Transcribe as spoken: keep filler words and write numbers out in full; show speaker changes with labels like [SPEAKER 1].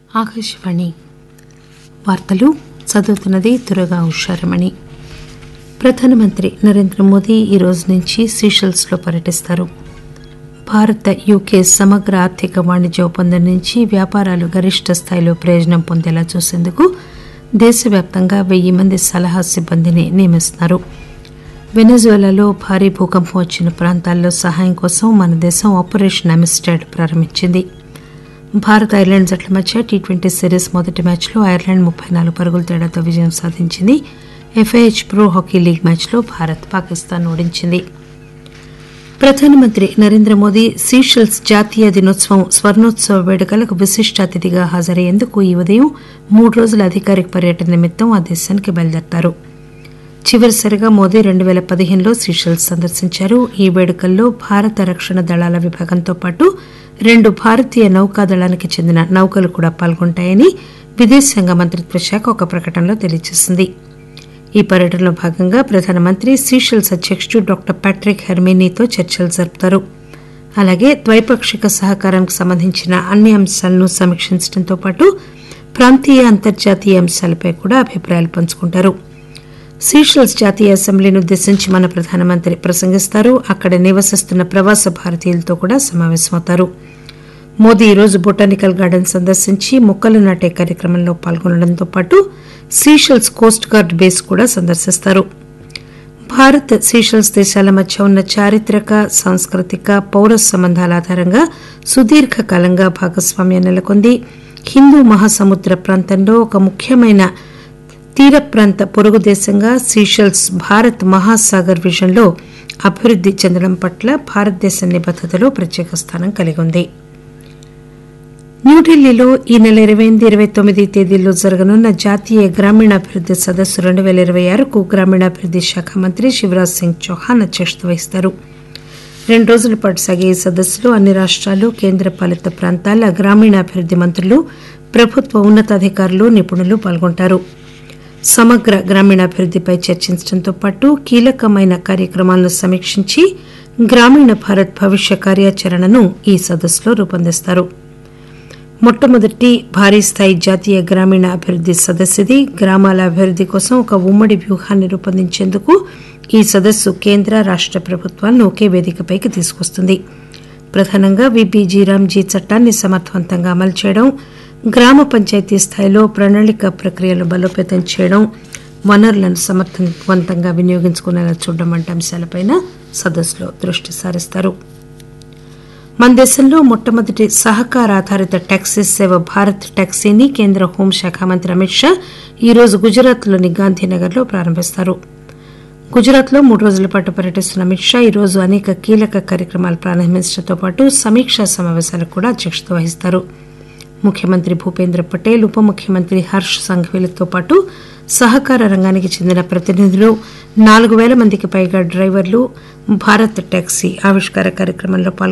[SPEAKER 1] ఆకాశవాణి వార్తలు చదువుతున్నది దుర్గా ఉషారమణి. ప్రధానమంత్రి నరేంద్ర మోదీ ఈ రోజు నుంచి సీషెల్స్ లో పర్యటిస్తారు. భారత యూకే సమగ్ర ఆర్థిక వాణిజ్య ఒప్పందం నుంచి వ్యాపారాలు గరిష్ట స్థాయిలో ప్రయోజనం పొందేలా చూసేందుకు దేశవ్యాప్తంగా వెయ్యి మంది సలహా సిబ్బందిని నియమిస్తున్నారు. వెనెజులాలో భారీ భూకంపం వచ్చిన ప్రాంతాల్లో సహాయం కోసం మన దేశం ఆపరేషన్ అమిస్టాడ్ ప్రారంభించింది. భారత్ ఐర్లాండ్ జట్ల మధ్య టీ ట్వంటీ సిరీస్ మొదటి మ్యాచ్లో ఐర్లాండ్ ముప్పై నాలుగు పరుగుల తేడాతో విజయం సాధించింది. ఎఫ్ఐహెచ్ ప్రో హాకీ లీగ్ మ్యాచ్లో భారత్ పాకిస్తాన్ ఓడించింది. ప్రధానమంత్రి నరేంద్ర మోదీ సీషెల్స్ జాతీయ దినోత్సవం స్వర్ణోత్సవ వేడుకలకు విశిష్ట అతిథిగా హాజరయ్యేందుకు ఈ ఉదయం మూడు రోజుల అధికారిక పర్యటన నిమిత్తం ఆ దేశానికి బయలుదేరతారు. చివరిసారిగా మోదీ రెండు పేల పదిహేనులో సీషెల్స్ సందర్శించారు. ఈ వేడుకల్లో భారత రక్షణ దళాల విభాగంతో పాటు రెండు భారతీయ నౌకాదళానికి చెందిన నౌకలు కూడా పాల్గొంటాయని విదేశాంగ మంత్రిత్వ శాఖ ఒక ప్రకటనలో తెలియజేసింది. ఈ పర్యటనలో భాగంగా ప్రధానమంత్రి సీషెల్స్ అధ్యకుడు డాక్టర్ ప్యాట్రిక్ హెర్మినీతో చర్చలు జరుపుతారు. అలాగే ద్వైపాక్షిక సహకారానికి సంబంధించిన అన్ని అంశాలను సమీక్షించడంతో పాటు ప్రాంతీయ అంతర్జాతీయ అంశాలపై కూడా అభిప్రాయాలు పంచుకుంటారు. సీషెల్స్ జాతీయ అసెంబ్లీని ఉద్దేశించి మన ప్రధానమంత్రి ప్రసంగిస్తారు. అక్కడ నివసిస్తున్న ప్రవాస భారతీయులతో కూడా సమావేశమవుతారు. మోదీ ఈరోజు బొటానికల్ గార్డెన్ సందర్శించి మొక్కలు నాటే కార్యక్రమంలో పాల్గొనడంతో పాటు సీషెల్స్ కోస్ట్ గార్డ్ బేస్ కూడా సందర్శిస్తారు. భారత్ సీషెల్స్ దేశాల మధ్య ఉన్న చారిత్రక సాంస్కృతిక పౌర సంబంధాల ఆధారంగా సుదీర్ఘకాలంగా భాగస్వామ్యం నెలకొంది. హిందూ మహాసముద్ర ప్రాంతంలో ఒక ముఖ్యమైన తీర ప్రాంత పొరుగు దేశంగా సీషెల్స్ భారత్ మహాసాగర్ విజన్లో అభివృద్ది చెందడం పట్ల భారతదేశ నిబద్దతలో ప్రత్యేక స్థానం కలిగి ఉంది. న్యూఢిల్లీలో ఈ నెల ఇరవై ఎనిమిది ఇరవై తొమ్మిది తేదీల్లో జరగనున్న జాతీయ గ్రామీణాభివృద్ది సదస్సు రెండు పేల ఇరవై ఆరుకు గ్రామీణాభివృద్ది శాఖ మంత్రి శివరాజ్ సింగ్ చౌహాన్ అధ్యక్షత వహిస్తారు. రెండు రోజుల పాటు సాగే ఈ సదస్సులో అన్ని రాష్టాలు కేంద్రపాలిత ప్రాంతాల గ్రామీణాభివృద్ది మంత్రులు ప్రభుత్వ ఉన్నతాధికారులు నిపుణులు పాల్గొంటారు. సమగ్ర గ్రామీణాభివృద్దిపై చర్చించడంతో పాటు కీలకమైన కార్యక్రమాలను సమీక్షించి గ్రామీణ భారత్ భవిష్య కార్యాచరణను ఈ సదస్సులో రూపొందిస్తారు. మొట్టమొదటి భారీ స్థాయి జాతీయ గ్రామీణ అభివృద్ది సదస్సుది. గ్రామాల అభివృద్ది కోసం ఒక ఉమ్మడి వ్యూహాన్ని రూపొందించేందుకు ఈ సదస్సు కేంద్ర రాష్ట ప్రభుత్వాలను ఒకే వేదికపైకి తీసుకొస్తుంది. ప్రధానంగా విబిజీ రామ్జీ చట్టాన్ని సమర్థవంతంగా అమలు చేయడం, గ్రామ పంచాయతీ స్థాయిలో ప్రణాళిక ప్రక్రియలను బలోపేతం చేయడం, వనరులను సమర్థవంతంగా వినియోగించుకునేలా చూడడం వంటి అంశాలపై సదస్సులో దృష్టి సారిస్తారు. మన దేశంలో మొట్టమొదటి సహకార ఆధారిత టాక్సీ సేవ భారత్ టాక్సీని కేంద్ర హోంశాఖ మంత్రి అమిత్ షా ఈరోజు గుజరాత్లోని గాంధీనగర్లో ప్రారంభిస్తారు. గుజరాత్లో మూడు రోజుల పాటు పర్యటిస్తున్న అమిత్ షా ఈరోజు అనేక కీలక కార్యక్రమాలు ప్రారంభించడంతో పాటు సమీక్షా సమావేశాలకు కూడా అధ్యక్షత వహిస్తారు. ముఖ్యమంత్రి భూపేంద్ర పటేల్, ఉప ముఖ్యమంత్రి హర్ష్ సంఘవీలతో పాటు సహకార రంగానికి చెందిన ప్రతినిధులు, నాలుగు పేల మందికి పైగా డ్రైవర్లు భారత్ టాక్సీ ఆవిష్కార కార్యక్రమంలో పాల్గొంటారు.